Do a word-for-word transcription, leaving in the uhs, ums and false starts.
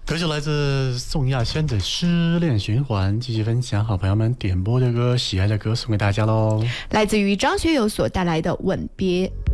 歌曲来自宋亚轩的《失恋循环》，继续分享好朋友们点播的歌，喜爱的歌送给大家喽。 来自于张学友所带来的《吻别》。